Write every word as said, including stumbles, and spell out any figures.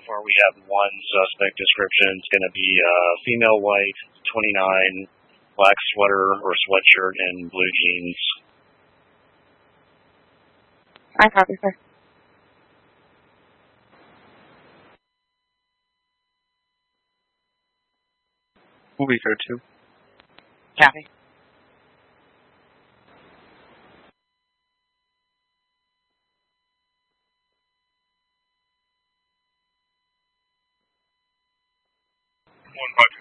far we have one suspect description. It's going to be uh, female white, twenty-nine, black sweater or sweatshirt, and blue jeans. I copy, sir. We'll be here too. Copy. One five